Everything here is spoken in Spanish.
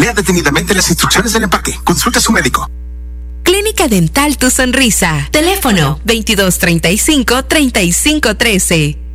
Lea detenidamente las instrucciones del empaque. Consulta a su médico. Clínica Dental Tu Sonrisa. Teléfono 2235-3513.